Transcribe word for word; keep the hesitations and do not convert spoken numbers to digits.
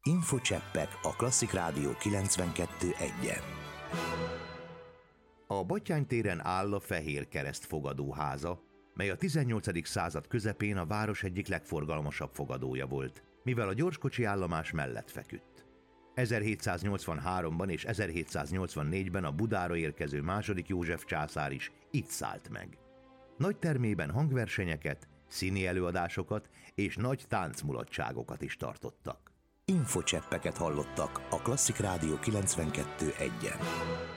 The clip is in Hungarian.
Infocseppek a Klasszik Rádió kilencvenkettő egyen. A Batthyány téren áll a Fehér Kereszt fogadóháza, mely a tizennyolcadik század közepén a város egyik legforgalmasabb fogadója volt, mivel a gyorskocsi állomás mellett feküdt. ezerhétszáznyolcvanháromban és ezerhétszáznyolcvannégyben a Budára érkező második József császár is itt szállt meg. Nagy termében hangversenyeket, színi előadásokat és nagy táncmulatságokat is tartottak. Infocseppeket hallottak a Klasszik Rádió kilencvenkettő egyen.